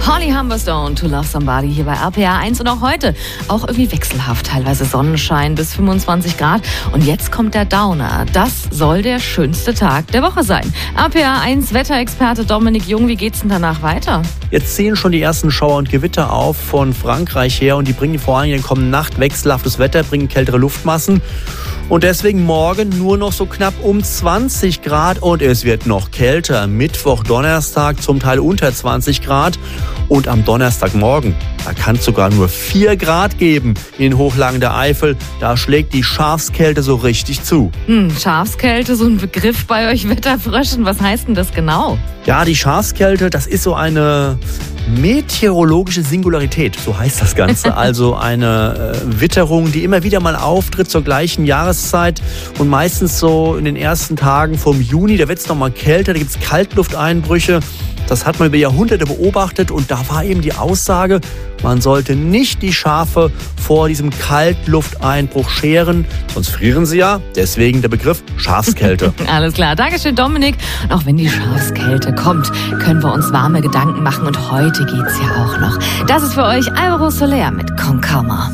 Holly Humberstone, To Love Somebody hier bei RPA 1 und auch heute auch irgendwie wechselhaft, teilweise Sonnenschein bis 25 Grad und jetzt kommt der Downer. Das soll der schönste Tag der Woche sein. RPA 1 Wetterexperte Dominik Jung, wie geht's denn danach weiter? Jetzt ziehen schon die ersten Schauer und Gewitter auf von Frankreich her und die bringen vor allem in der kommenden Nacht wechselhaftes Wetter, bringen kältere Luftmassen. Und deswegen morgen nur noch so knapp um 20 Grad und es wird noch kälter. Mittwoch, Donnerstag zum Teil unter 20 Grad und am Donnerstagmorgen, da kann es sogar nur 4 Grad geben in den Hochlagen der Eifel. Da schlägt die Schafskälte so richtig zu. Schafskälte, so ein Begriff bei euch Wetterfröschen. Was heißt denn das genau? Ja, die Schafskälte, das ist so eine meteorologische Singularität, so heißt das Ganze. Also eine Witterung, die immer wieder mal auftritt zur gleichen Jahreszeit und meistens so in den ersten Tagen vom Juni. Da wird es nochmal kälter, da gibt es Kaltlufteinbrüche. Das hat man über Jahrhunderte beobachtet und da war eben die Aussage, man sollte nicht die Schafe vor diesem Kaltlufteinbruch scheren, sonst frieren sie ja. Deswegen der Begriff Schafskälte. Alles klar, Dankeschön Dominik. Und auch wenn die Schafskälte kommt, können wir uns warme Gedanken machen und heute geht's ja auch noch. Das ist für euch Alvaro Soler mit Con Calma.